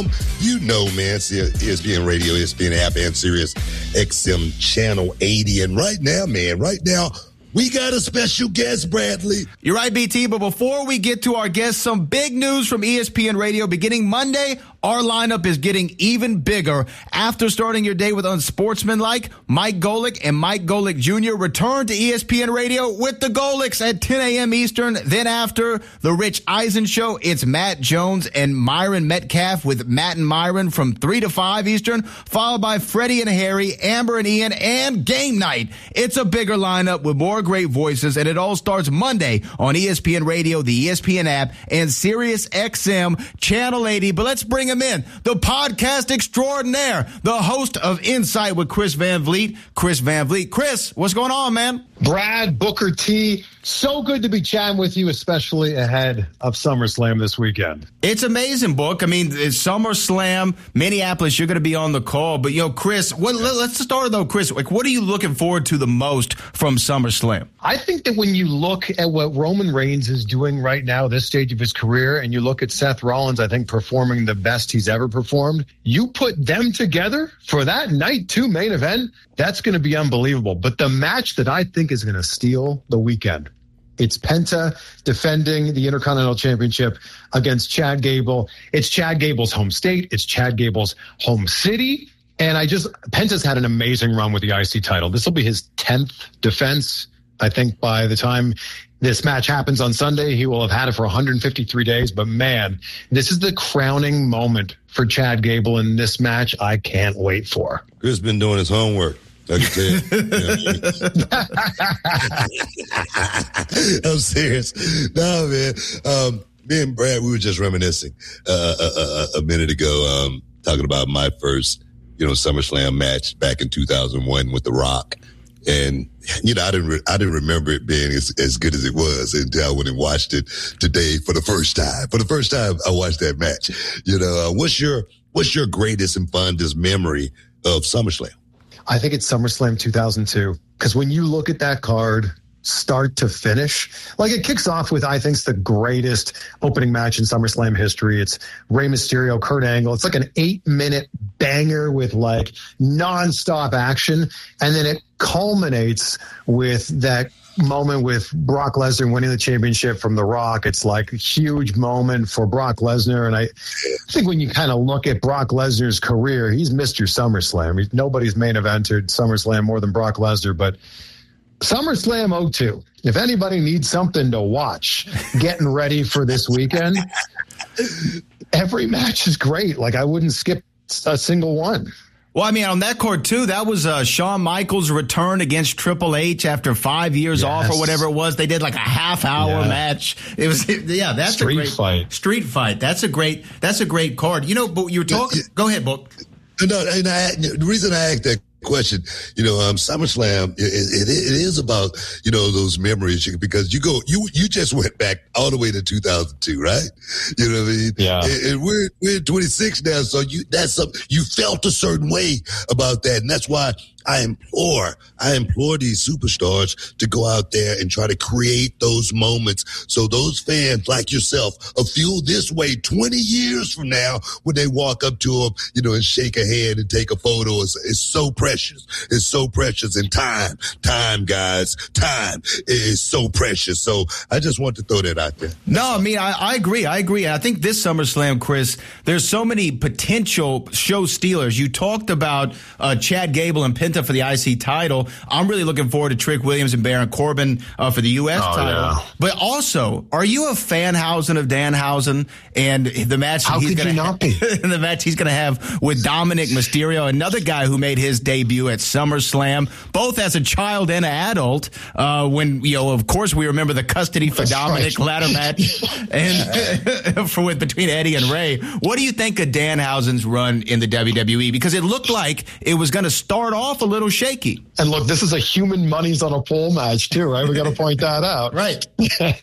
You know, man, it's ESPN Radio, ESPN app, and Sirius XM Channel 80. And right now, we got a special guest, Bradley. You're right, BT, but before we get to our guest, some big news from ESPN Radio. Beginning Monday, our lineup is getting even bigger. After starting your day with Unsportsmanlike, Mike Golic and Mike Golic Jr. return to ESPN Radio with the Golics at 10 a.m. Eastern. Then after the Rich Eisen Show, it's Matt Jones and Myron Metcalf with Matt and Myron from 3 to 5 Eastern, followed by Freddie and Harry, Amber and Ian, and Game Night. It's a bigger lineup with more great voices, and it all starts Monday on ESPN Radio, the ESPN app, and Sirius XM Channel 80. But let's bring him in, the podcast extraordinaire, the host of Insight with Chris Van Vliet. Chris, what's going on, man? Brad, Booker T, so good to be chatting with you, especially ahead of SummerSlam this weekend. It's amazing, Book. I mean, it's SummerSlam, Minneapolis, you're going to be on the call. But, Chris, let's start, though, Chris. What are you looking forward to the most from SummerSlam? I think that when you look at what Roman Reigns is doing right now, this stage of his career, and you look at Seth Rollins, I think, performing the best he's ever performed, you put them together for that Night 2 main event, that's going to be unbelievable. But the match that I think is going to steal the weekend, it's Penta defending the Intercontinental Championship against Chad Gable. It's Chad Gable's home state. It's Chad Gable's home city. And Penta's had an amazing run with the IC title. This will be his 10th defense. I think by the time this match happens on Sunday, he will have had it for 153 days. But, man, this is the crowning moment for Chad Gable in this match I can't wait for. Chris been doing his homework. I can tell you. I'm serious. No, man. Me and Brad, we were just reminiscing a minute ago, talking about my first, SummerSlam match back in 2001 with The Rock. And, I didn't remember it being as good as it was until I went and watched it today for the first time. For the first time, I watched that match. What's your greatest and fondest memory of SummerSlam? I think it's SummerSlam 2002, because when you look at that card, start to finish, it kicks off with, I think, the greatest opening match in SummerSlam history. It's Rey Mysterio, Kurt Angle. It's like an 8-minute banger with nonstop action. And then it culminates with that moment with Brock Lesnar winning the championship from The Rock. It's a huge moment for Brock Lesnar. And I think when you kind of look at Brock Lesnar's career, he's Mr. SummerSlam. Nobody's main evented SummerSlam more than Brock Lesnar, but SummerSlam 02, if anybody needs something to watch getting ready for this weekend, every match is great. I wouldn't skip a single one. Well, I mean, on that card, too, that was Shawn Michaels' return against Triple H after 5 years off or whatever it was. They did a half-hour match. It was, that's Street a great fight. Street fight. That's a great card. But you were talking. Go ahead, Book. No, the reason I asked that question, SummerSlam, it is about, those memories, because you just went back all the way to 2002, right? You know what I mean? Yeah. And we're 26 now, so you felt a certain way about that. And that's why I implore these superstars to go out there and try to create those moments so those fans like yourself will feel this way 20 years from now when they walk up to them, and shake a hand and take a photo. It's so precious. It's so precious. And time, guys, time is so precious. So I just want to throw that out there. No, I mean, I agree. I think this SummerSlam, Chris, there's so many potential show stealers. You talked about Chad Gable and Penta for the IC title. I'm really looking forward to Trick Williams and Baron Corbin for the U.S. title. Yeah. But also, are you a Fanhausen of Danhausen and the match he's going to have with Dominic Mysterio, another guy who made his debut at SummerSlam, both as a child and an adult, when, of course, we remember the custody for Dominic ladder match and between Eddie and Ray. What do you think of Danhausen's run in the WWE? Because it looked like it was going to start off a little shaky. And look, this is a human monies on a pole match too, right? We got to point that out. Right.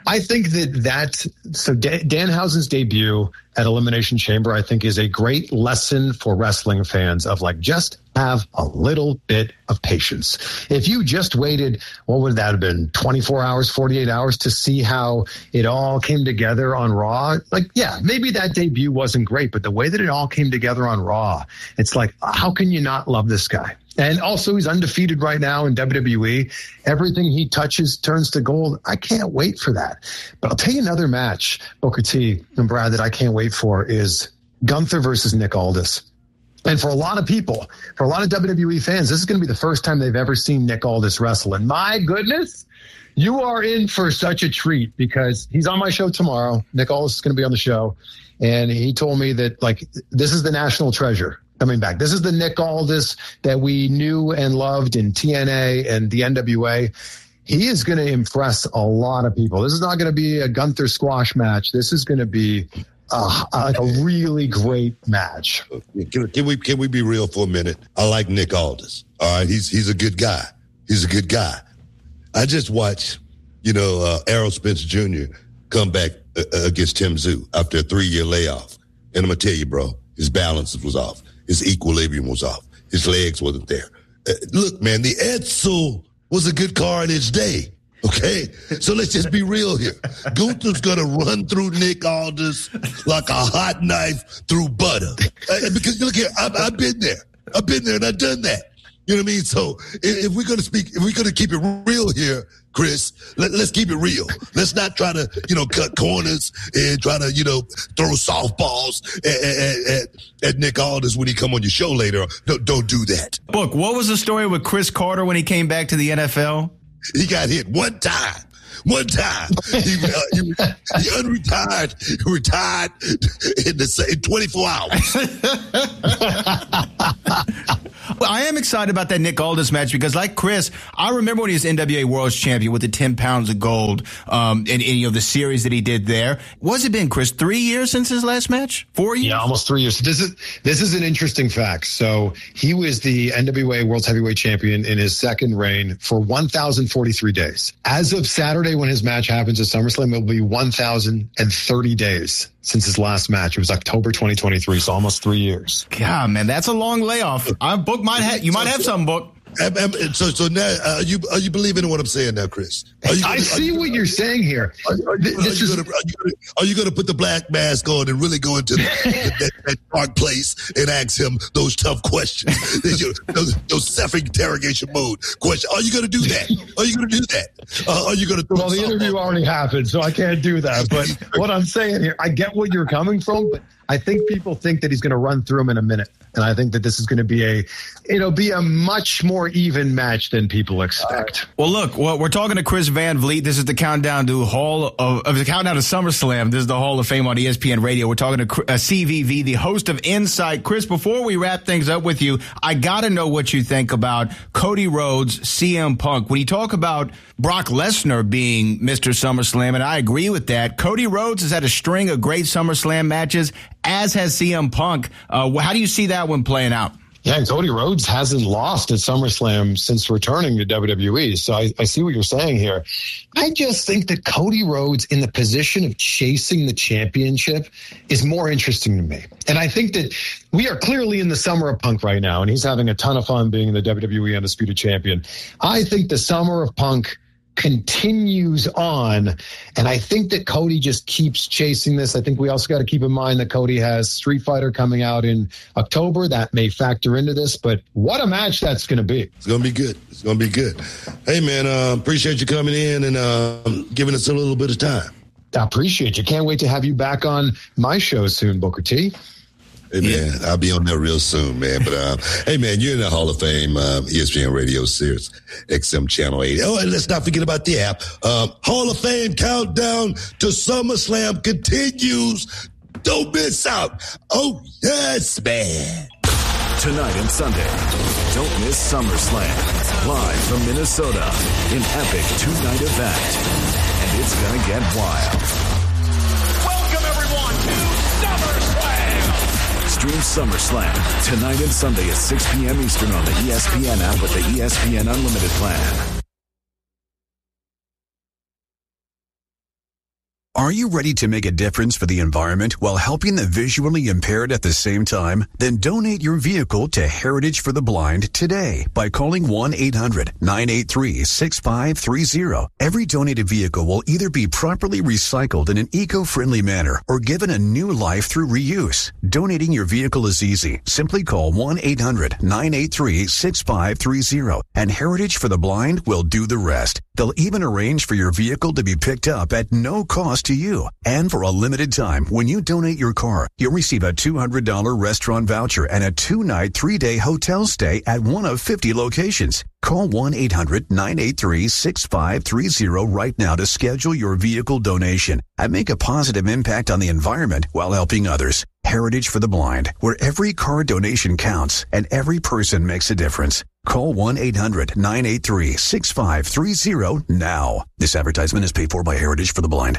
I think so Danhausen's debut at Elimination Chamber, I think, is a great lesson for wrestling fans of just have a little bit of patience. If you just waited, what would that have been, 24 hours, 48 hours to see how it all came together on Raw? Maybe that debut wasn't great, but the way that it all came together on Raw, it's how can you not love this guy? And also, he's undefeated right now in WWE. Everything he touches turns to gold. I can't wait for that. But I'll tell you another match, Booker T and Brad, that I can't wait for is Gunther versus Nick Aldis. And for a lot of people, for a lot of WWE fans, this is going to be the first time they've ever seen Nick Aldis wrestle. And my goodness, you are in for such a treat because he's on my show tomorrow. Nick Aldis is going to be on the show. And he told me that, this is the national treasure coming back. This is the Nick Aldis that we knew and loved in TNA and the NWA. He is going to impress a lot of people. This is not going to be a Gunther squash match. This is going to be a really great match. Can we be real for a minute? I like Nick Aldis. All right, he's a good guy. He's a good guy. I just watched, Errol Spence Jr. come back against Tim Tszyu after a 3-year layoff, and I'm gonna tell you, bro, his balance was off. His equilibrium was off. His legs wasn't there. Look, man, the Edsel was a good car in its day. Okay? So let's just be real here. Gunther's going to run through Nick Aldis like a hot knife through butter. Because look here, I've been there. I've been there and I've done that. You know what I mean? So if we're going to keep it real here, Chris, let's keep it real. Let's not try to, cut corners and try to, throw softballs at Nick Aldis when he come on your show later. Don't do that. Book, what was the story with Chris Carter when he came back to the NFL? He got hit one time. One time. He unretired, retired in 24 hours. Well, I am excited about that Nick Aldis match because, like Chris, I remember when he was NWA World's Champion with the 10 pounds of gold, and the series that he did there. What's it been, Chris? 3 years since his last match? 4 years? Yeah, almost 3 years. This is an interesting fact. So he was the NWA World's Heavyweight Champion in his second reign for 1,043 days. As of Saturday, when his match happens at SummerSlam, it will be 1,030 days since his last match. It was October 2023, so almost 3 years. God, man, that's a long layoff. Book might have some, Book. So now, are you believing in what I'm saying now, Chris? I see what you're saying here. Are you going to put the black mask on and really go into that dark place and ask him those tough questions, those self-interrogation mode questions? Are you going to do that? Are you going to do that? Are you going to? Well, the interview already happened, so I can't do that. But what I'm saying here, I get what you're coming from, but I think people think that he's going to run through him in a minute. And I think that this is going to be a much more even match than people expect. Well, look, we're talking to Chris Van Vliet. This is the countdown to SummerSlam. This is the Hall of Fame on ESPN Radio. We're talking to CVV, the host of Insight. Chris, before we wrap things up with you, I got to know what you think about Cody Rhodes, CM Punk. When you talk about Brock Lesnar being Mr. SummerSlam, and I agree with that, Cody Rhodes has had a string of great SummerSlam matches, as has CM Punk. How do you see that one playing out? Yeah, and Cody Rhodes hasn't lost at SummerSlam since returning to WWE. So I see what you're saying here. I just think that Cody Rhodes in the position of chasing the championship is more interesting to me. And I think that we are clearly in the summer of Punk right now, and he's having a ton of fun being the WWE Undisputed Champion. I think the summer of Punk continues on, and I think that Cody just keeps chasing this. I think we also got to keep in mind that Cody has Street Fighter coming out in October. That may factor into this, but what a match that's going to be. It's going to be good. It's going to be good. Hey, man, appreciate you coming in and giving us a little bit of time. I appreciate you. Can't wait to have you back on my show soon, Booker T. Hey, man, I'll be on there real soon, man. But, hey, man, you're in the Hall of Fame, ESPN Radio Sirius XM Channel 8. Oh, and let's not forget about the app. Hall of Fame countdown to SummerSlam continues. Don't miss out. Oh, yes, man. Tonight and Sunday, don't miss SummerSlam. Live from Minnesota, an epic two-night event. And it's going to get wild. Welcome, everyone, to SummerSlam. Stream SummerSlam tonight and Sunday at 6 p.m. Eastern on the ESPN app with the ESPN Unlimited plan. Are you ready to make a difference for the environment while helping the visually impaired at the same time? Then donate your vehicle to Heritage for the Blind today by calling 1-800-983-6530. Every donated vehicle will either be properly recycled in an eco-friendly manner or given a new life through reuse. Donating your vehicle is easy. Simply call 1-800-983-6530 and Heritage for the Blind will do the rest. They'll even arrange for your vehicle to be picked up at no cost to you. And for a limited time, when you donate your car, you'll receive a $200 restaurant voucher and a 2-night, 3-day hotel stay at one of 50 locations. Call 1-800-983-6530 right now to schedule your vehicle donation and make a positive impact on the environment while helping others. Heritage for the Blind, where every car donation counts and every person makes a difference. Call 1-800-983-6530 now. This advertisement is paid for by Heritage for the Blind.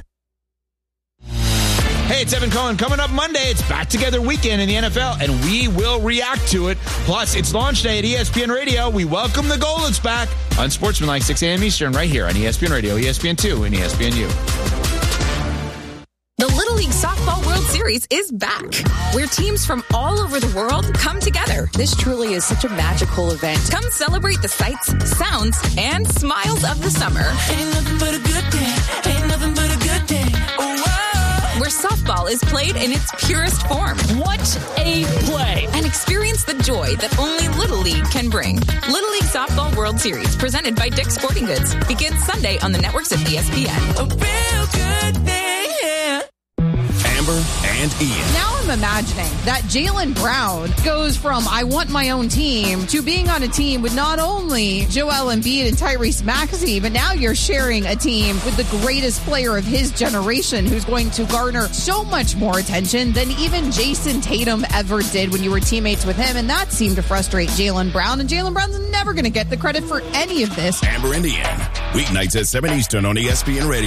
Hey, it's Evan Cohen. Coming up Monday, it's Back Together Weekend in the NFL, and we will react to it. Plus, it's launch day at ESPN Radio. We welcome the Goldens back on Sportsmanlike, 6 a.m. Eastern, right here on ESPN Radio, ESPN2, and ESPNU. The Little League Softball World Series is back, where teams from all over the world come together. This truly is such a magical event. Come celebrate the sights, sounds, and smiles of the summer. Ain't nothing but a good day. Ain't nothing but a good day. Oh, whoa. Where softball is played in its purest form. What a play. And experience the joy that only Little League can bring. Little League Softball World Series, presented by Dick's Sporting Goods, begins Sunday on the networks of ESPN. A real good thing, yeah. Amber and Ian. Now I'm imagining that Jaylen Brown goes from I want my own team to being on a team with not only Joel Embiid and Tyrese Maxey, but now you're sharing a team with the greatest player of his generation who's going to garner so much more attention than even Jason Tatum ever did when you were teammates with him. And that seemed to frustrate Jaylen Brown. And Jaylen Brown's never going to get the credit for any of this. Amber and Ian. Weeknights at 7 Eastern on ESPN Radio.